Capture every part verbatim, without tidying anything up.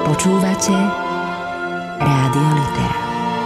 Počúvate Rádio Litera.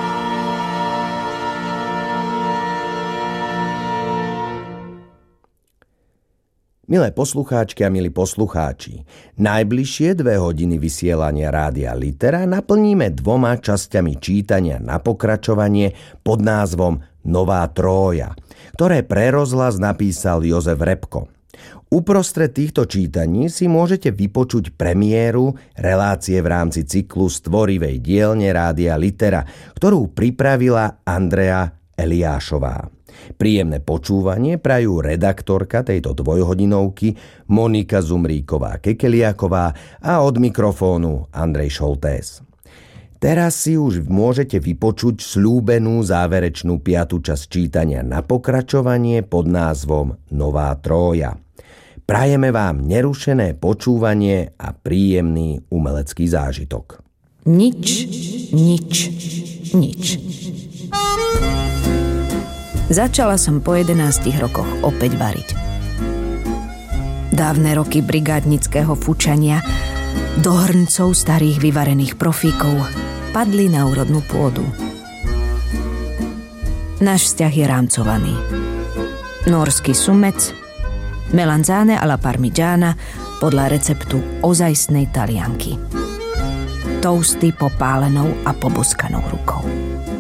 Milé poslucháčky a milí poslucháči, najbližšie dve hodiny vysielania Rádia Litera naplníme dvoma časťami čítania na pokračovanie pod názvom Nová Trója, ktoré pre rozhlas napísal Jozef Repko. Uprostred týchto čítaní si môžete vypočuť premiéru relácie v rámci cyklu Stvorivej dielne Rádia Litera, ktorú pripravila Andrea Eliášová. Príjemné počúvanie prajú redaktorka tejto dvojhodinovky Monika Zumríková-Kekeliaková a od mikrofónu Andrej Šoltés. Teraz si už môžete vypočuť sľúbenú záverečnú piatu časť čítania na pokračovanie pod názvom Nová Trója. Prajeme vám nerušené počúvanie a príjemný umelecký zážitok. Nič, nič, nič. Začala som po jedenástich rokoch opäť variť. Dávne roky brigádnického fučania do hrncov starých vyvarených profíkov padli na úrodnú pôdu. Náš vzťah je rámcovaný. Norský sumec, melanzane alla parmigiana podľa receptu ozajstnej Talianky. Toasty popálenou a poboskanou rukou.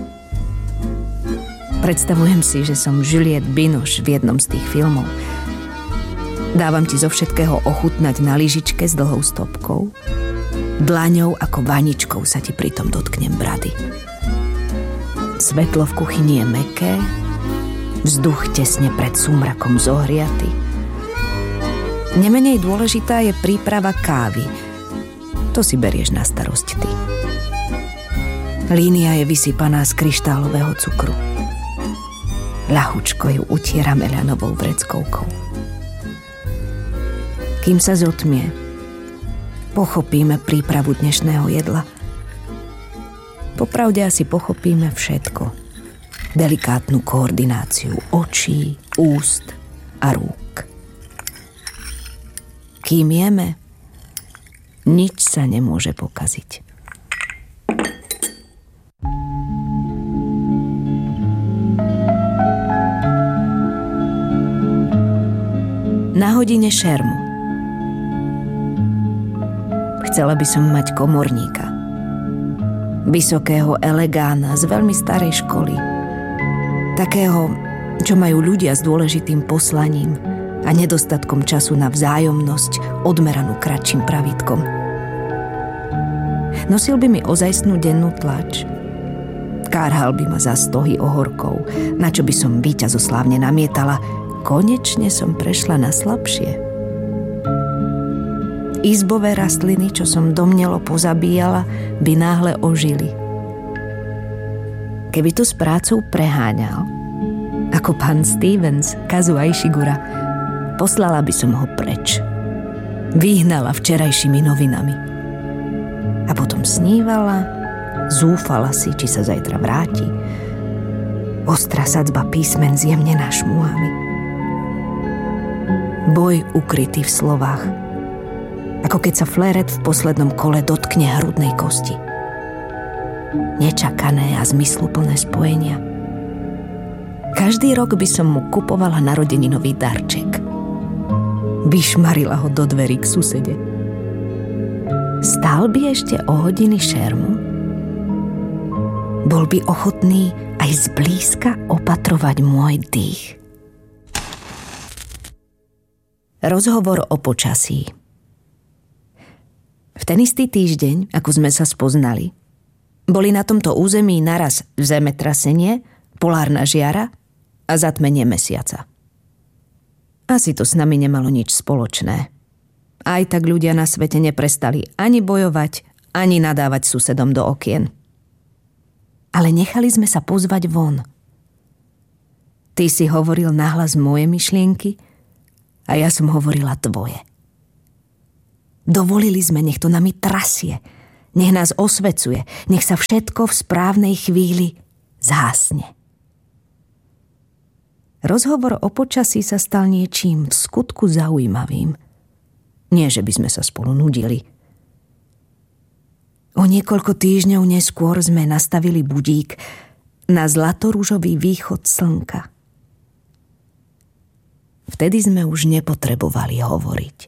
Predstavujem si, že som Juliette Binoche v jednom z tých filmov. Dávam ti zo všetkého ochutnať na lyžičke s dlhou stopkou. Dlaňou ako vaničkou sa ti pritom dotknem brady. Svetlo v kuchyni je mäkké, vzduch tesne pred súmrakom zohriaty. Nemenej dôležitá je príprava kávy. To si berieš na starosť ty. Línia je vysypaná z kryštálového cukru. Ľahučko ju utieram eľanovou vreckovkou. Kým sa zotmie, pochopíme prípravu dnešného jedla. Popravde asi pochopíme všetko. Delikátnu koordináciu očí, úst a rúk. Kým jeme, nič sa nemôže pokaziť. Na hodine šermu. Chcela by som mať komorníka. Vysokého elegána z veľmi starej školy. Takého, čo majú ľudia s dôležitým poslaním a nedostatkom času na vzájomnosť odmeranú kratším pravítkom. Nosil by mi ozajstnú dennú tlač. Kárhal by ma za stohy ohorkov, na čo by som víťazoslávne namietala: konečne som prešla na slabšie. Izbové rastliny, čo som domnelo pozabíjala, by náhle ožili. Keby to s prácou preháňal, ako pán Stevens, Kazuo Ishiguro, poslala by som ho preč. Vyhnala včerajšími novinami. A potom snívala, zúfala si, či sa zajtra vráti. Ostrá sadzba písmen zjemnená šmúhami. Boj ukrytý v slovách. Ako keď sa fleret v poslednom kole dotkne hrudnej kosti. Nečakané a zmysluplné spojenia. Každý rok by som mu kupovala narodeninový darček. Vyšmarila ho do dverí k susede. Stál by ešte o hodiny šermu? Bol by ochotný aj zblízka opatrovať môj dých. Rozhovor o počasí. V ten istý týždeň, ako sme sa spoznali, boli na tomto území naraz zemetrasenie, polárna žiara a zatmenie mesiaca. Asi to s nami nemalo nič spoločné. Aj tak ľudia na svete neprestali ani bojovať, ani nadávať susedom do okien. Ale nechali sme sa pozvať von. Ty si hovoril nahlas moje myšlienky a ja som hovorila tvoje. Dovolili sme, nech to nami trasie, nech nás osvecuje, nech sa všetko v správnej chvíli zhasne. Rozhovor o počasí sa stal niečím v skutku zaujímavým. Nie, že by sme sa spolu nudili. niekoľko týždňov neskôr sme nastavili budík na zlatorúžový východ slnka. Vtedy sme už nepotrebovali hovoriť.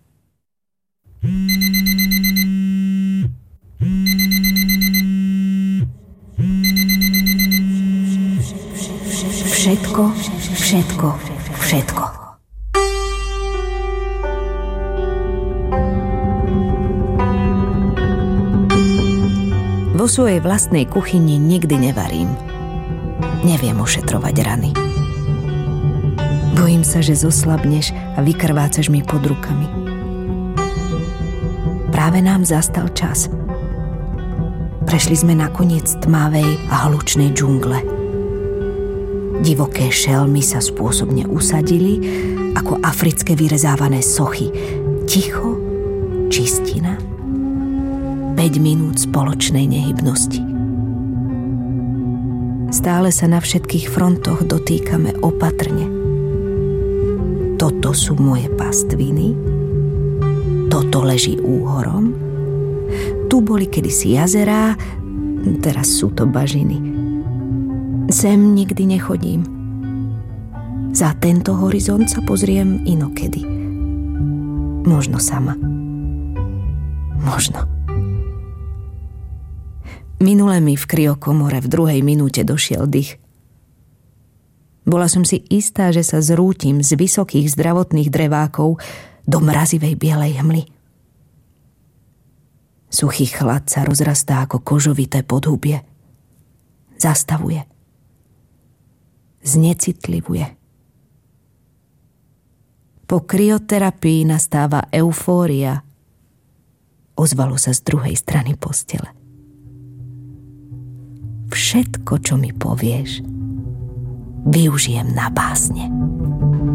Všetko, všetko, všetko. Vo svojej vlastnej kuchyni nikdy nevarím. Neviem ošetrovať rany. Bojím sa, že zoslabneš a vykrvácaš mi pod rukami. Práve nám zastal čas. Prešli sme na koniec tmavej a hlučnej džungle. Divoké šelmy sa spôsobne usadili ako africké vyrezávané sochy. Ticho, čistina, päť minút spoločnej nehybnosti. Stále sa na všetkých frontoch dotýkame opatrne. Toto sú moje pastviny, toto leží úhorom, tu boli kedysi jazerá, teraz sú to bažiny. Sem nikdy nechodím. Za tento horizont sa pozriem inokedy. Možno sama. Možno. Minule mi v kryokomore v druhej minúte došiel dych. Bola som si istá, že sa zrútim z vysokých zdravotných drevákov do mrazivej bielej hmly. Suchý chlad sa rozrastá ako kožovité podhubie. Zastavuje. Znecitlivuje. Po kryoterapii nastáva eufória. Ozvalo sa z druhej strany postele. Všetko, čo mi povieš, využijem na básne.